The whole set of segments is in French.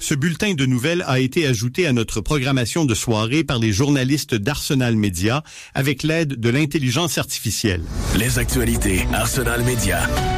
Ce bulletin de nouvelles a été ajouté à notre programmation de soirée par les journalistes d'Arsenal Média avec l'aide de l'intelligence artificielle. Les actualités Arsenal Média.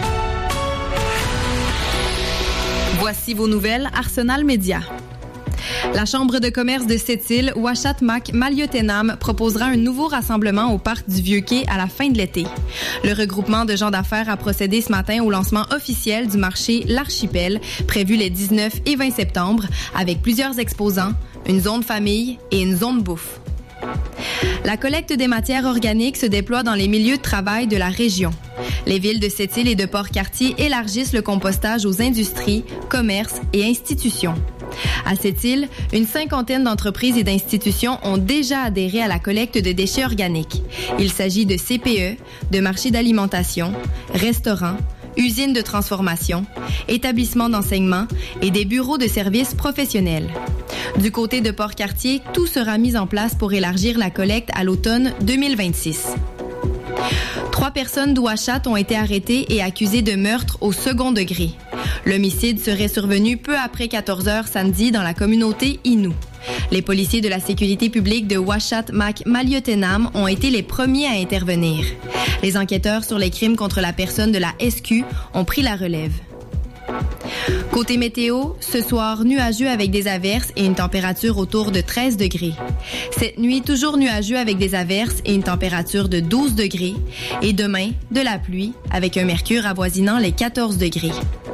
Voici vos nouvelles Arsenal Média. La Chambre de commerce de Sept-Îles, Ouachat Mac Maliotenam, proposera un nouveau rassemblement au parc du Vieux-Quai à la fin de l'été. Le regroupement de gens d'affaires a procédé ce matin au lancement officiel du marché L'Archipel, prévu les 19 et 20 septembre, avec plusieurs exposants, une zone famille et une zone bouffe. La collecte des matières organiques se déploie dans les milieux de travail de la région. Les villes de Sept-Îles et de Port-Cartier élargissent le compostage aux industries, commerces et institutions. À Sept-Îles, une cinquantaine d'entreprises et d'institutions ont déjà adhéré à la collecte de déchets organiques. Il s'agit de CPE, de marchés d'alimentation, restaurants, usines de transformation, établissements d'enseignement et des bureaux de services professionnels. Du côté de Port-Cartier, tout sera mis en place pour élargir la collecte à l'automne 2026. 3 personnes d'Ouachat ont été arrêtées et accusées de meurtre au second degré. L'homicide serait survenu peu après 14 heures samedi dans la communauté Innu. Les policiers de la sécurité publique de Ouachat Mac Maliotenam ont été les premiers à intervenir. Les enquêteurs sur les crimes contre la personne de la SQ ont pris la relève. Côté météo, ce soir, nuageux avec des averses et une température autour de 13 degrés. Cette nuit, toujours nuageux avec des averses et une température de 12 degrés. Et demain, de la pluie avec un mercure avoisinant les 14 degrés.